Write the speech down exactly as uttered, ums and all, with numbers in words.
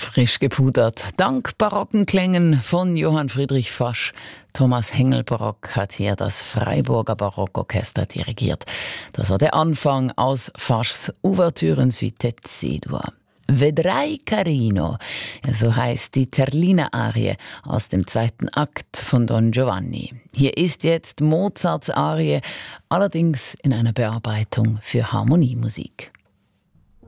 Frisch gepudert. Dank barocken Klängen von Johann Friedrich Fasch. Thomas Hengelbrock hat hier das Freiburger Barockorchester dirigiert. Das war der Anfang aus Faschs Ouvertüren-Suite C-Dur. Vedrai carino, so heißt die Terlina-Arie aus dem zweiten Akt von Don Giovanni. Hier ist jetzt Mozarts Arie, allerdings in einer Bearbeitung für Harmoniemusik.